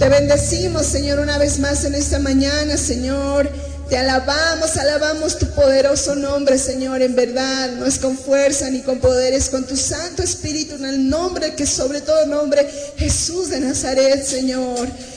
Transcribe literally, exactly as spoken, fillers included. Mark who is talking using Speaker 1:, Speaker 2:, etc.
Speaker 1: Te bendecimos, Señor, una vez más en esta mañana, Señor. Te alabamos, alabamos tu poderoso nombre, Señor, en verdad. No es con fuerza ni con poder, es con tu Santo Espíritu, en el nombre que sobre todo nombre, Jesús de Nazaret, Señor.